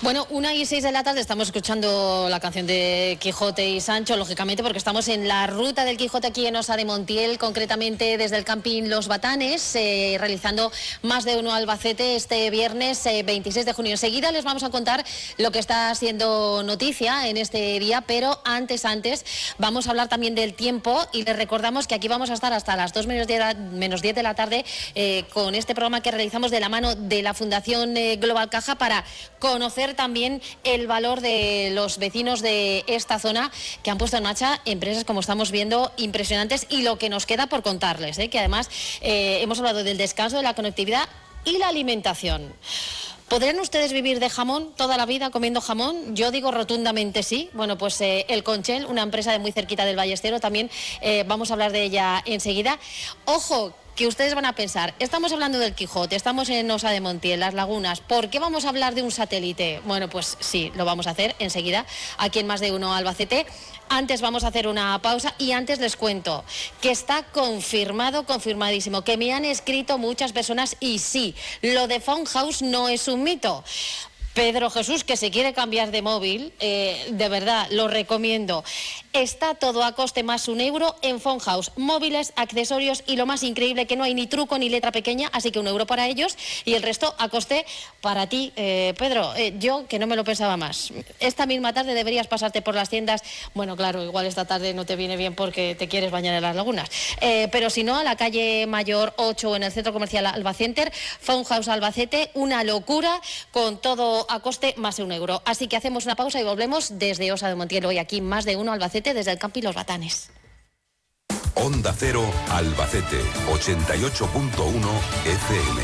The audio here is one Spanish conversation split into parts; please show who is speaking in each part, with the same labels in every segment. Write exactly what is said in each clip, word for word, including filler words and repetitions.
Speaker 1: Bueno, una y seis de la tarde estamos escuchando la canción de Quijote y Sancho, lógicamente, porque estamos en la ruta del Quijote aquí en Osa de Montiel, concretamente desde el camping Los Batanes, eh, realizando Más de Uno Albacete este viernes eh, veintiséis de junio. Enseguida les vamos a contar lo que está siendo noticia en este día, pero antes, antes, vamos a hablar también del tiempo y les recordamos que aquí vamos a estar hasta las dos menos diez de la tarde eh, con este programa que realizamos de la mano de la Fundación eh, Global Caja para conocer también el valor de los vecinos de esta zona que han puesto en marcha empresas, como estamos viendo, impresionantes, y lo que nos queda por contarles, ¿eh? que además eh, hemos hablado del descanso, de la conectividad y la alimentación. ¿Podrían ustedes vivir de jamón toda la vida comiendo jamón? Yo digo rotundamente sí. Bueno, pues eh, el Conchel, una empresa de muy cerquita del Ballestero, también eh, vamos a hablar de ella enseguida. Ojo, que ustedes van a pensar, estamos hablando del Quijote, estamos en Osa de Montiel, las lagunas, ¿por qué vamos a hablar de un satélite? Bueno, pues sí, lo vamos a hacer enseguida, aquí en Más de Uno Albacete. Antes vamos a hacer una pausa y antes les cuento que está confirmado, confirmadísimo, que me han escrito muchas personas y sí, lo de Phone House no es un mito. Pedro Jesús, que se quiere cambiar de móvil, eh, de verdad, lo recomiendo. Está todo a coste más un euro en Phone House. Móviles, accesorios y lo más increíble, que no hay ni truco ni letra pequeña, así que un euro para ellos y el resto a coste para ti. Eh, Pedro, eh, yo que no me lo pensaba más. Esta misma tarde deberías pasarte por las tiendas. Bueno, claro, igual esta tarde no te viene bien porque te quieres bañar en las lagunas. Eh, pero si no, a la calle Mayor ocho o en el centro comercial Albacenter, Phone House Albacete, una locura con todo a coste más de un euro. Así que hacemos una pausa y volvemos desde Osa de Montiel, hoy aquí Más de Uno Albacete, desde el camping Los Batanes.
Speaker 2: Onda Cero Albacete, ochenta y ocho punto uno F M.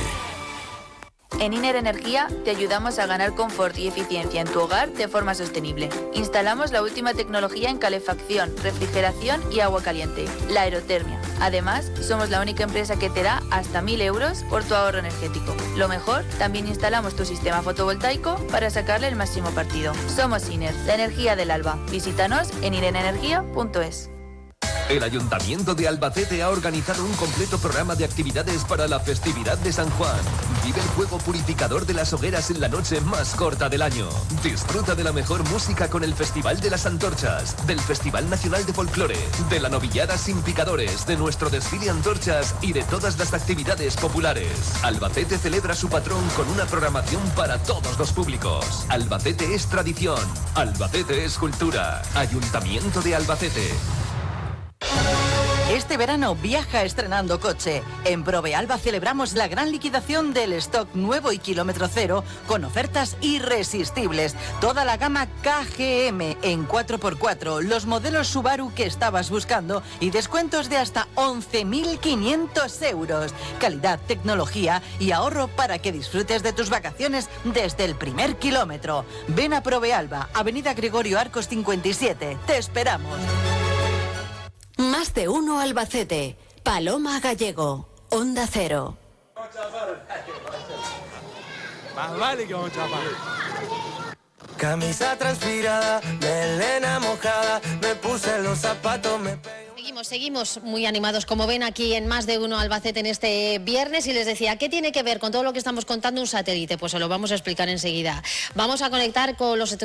Speaker 3: En Iner Energía te ayudamos a ganar confort y eficiencia en tu hogar de forma sostenible. Instalamos la última tecnología en calefacción, refrigeración y agua caliente, la aerotermia. Además, somos la única empresa que te da hasta mil euros por tu ahorro energético. Lo mejor, también instalamos tu sistema fotovoltaico para sacarle el máximo partido. Somos Iner, la energía del alba. Visítanos en inerenergia punto es.
Speaker 4: El Ayuntamiento de Albacete ha organizado un completo programa de actividades para la festividad de San Juan. Vive el fuego purificador de las hogueras en la noche más corta del año. Disfruta de la mejor música con el Festival de las Antorchas, del Festival Nacional de Folclore, de la Novillada sin Picadores, de nuestro desfile Antorchas y de todas las actividades populares. Albacete celebra su patrón con una programación para todos los públicos. Albacete es tradición. Albacete es cultura. Ayuntamiento de Albacete.
Speaker 5: Este verano viaja estrenando coche. En Provealba celebramos la gran liquidación del stock nuevo y kilómetro cero con ofertas irresistibles. Toda la gama K G M en cuatro por cuatro, los modelos Subaru que estabas buscando y descuentos de hasta once mil quinientos euros. Calidad, tecnología y ahorro para que disfrutes de tus vacaciones desde el primer kilómetro. Ven a Provealba, Avenida Gregorio Arcos cincuenta y siete. Te esperamos.
Speaker 6: Más de Uno Albacete, Paloma Gallego, Onda Cero.
Speaker 7: Más vale que vamos a chapar.
Speaker 8: Camisa transpirada, melena mojada, me puse los zapatos, me pegué.
Speaker 1: Seguimos, seguimos muy animados, como ven aquí en Más de Uno Albacete en este viernes, y les decía, ¿qué tiene que ver con todo lo que estamos contando un satélite? Pues se lo vamos a explicar enseguida. Vamos a conectar con los